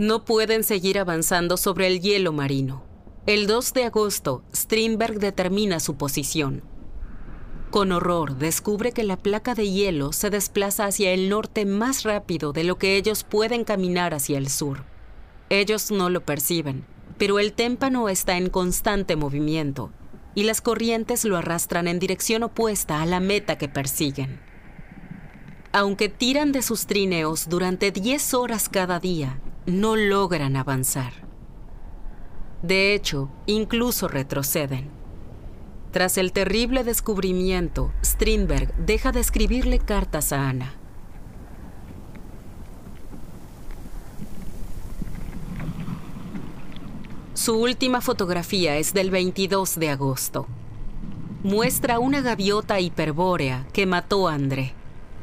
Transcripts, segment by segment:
No pueden seguir avanzando sobre el hielo marino. El 2 de agosto, Strindberg determina su posición. Con horror, descubre que la placa de hielo se desplaza hacia el norte más rápido de lo que ellos pueden caminar hacia el sur. Ellos no lo perciben, pero el témpano está en constante movimiento y las corrientes lo arrastran en dirección opuesta a la meta que persiguen. Aunque tiran de sus trineos durante 10 horas cada día, no logran avanzar. De hecho, incluso retroceden. Tras el terrible descubrimiento, Strindberg deja de escribirle cartas a Anna. Su última fotografía es del 22 de agosto. Muestra una gaviota hiperbórea que mató a André.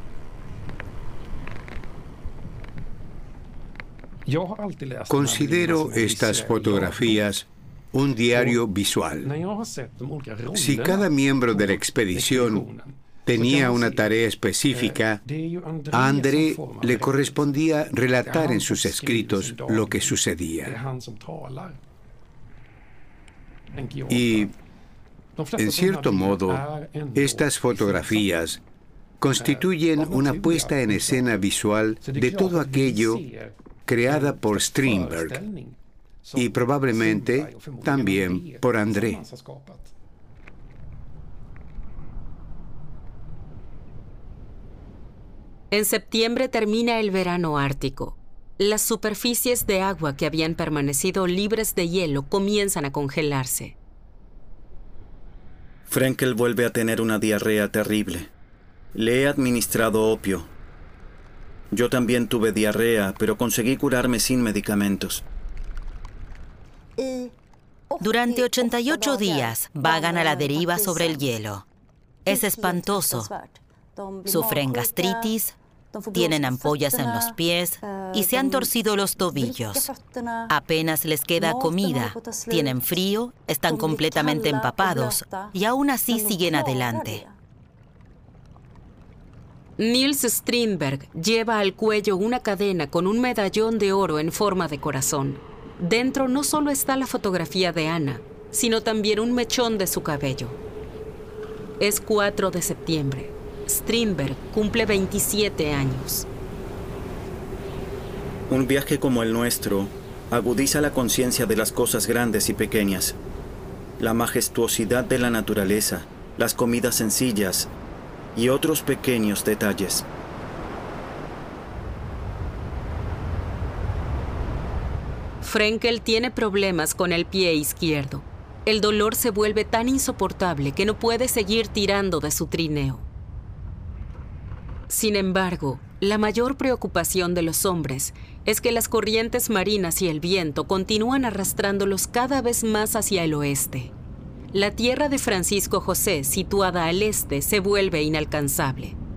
Considero estas fotografías un diario visual. Si cada miembro de la expedición tenía una tarea específica, a André le correspondía relatar en sus escritos lo que sucedía. Y, en cierto modo, estas fotografías constituyen una puesta en escena visual de todo aquello creada por Strindberg y probablemente también por André. En septiembre termina el verano ártico. Las superficies de agua que habían permanecido libres de hielo comienzan a congelarse. Frenkel vuelve a tener una diarrea terrible. Le he administrado opio. Yo también tuve diarrea, pero conseguí curarme sin medicamentos. Durante 88 días vagan a la deriva sobre el hielo. Es espantoso. Sufren gastritis, tienen ampollas en los pies y se han torcido los tobillos. Apenas les queda comida, tienen frío, están completamente empapados y aún así siguen adelante. Niels Strindberg lleva al cuello una cadena con un medallón de oro en forma de corazón. Dentro no solo está la fotografía de Anna, sino también un mechón de su cabello. Es 4 de septiembre. Strindberg cumple 27 años. Un viaje como el nuestro agudiza la conciencia de las cosas grandes y pequeñas, la majestuosidad de la naturaleza, las comidas sencillas y otros pequeños detalles. Frenkel tiene problemas con el pie izquierdo. El dolor se vuelve tan insoportable que no puede seguir tirando de su trineo. Sin embargo, la mayor preocupación de los hombres es que las corrientes marinas y el viento continúan arrastrándolos cada vez más hacia el oeste. La tierra de Francisco José, situada al este, se vuelve inalcanzable.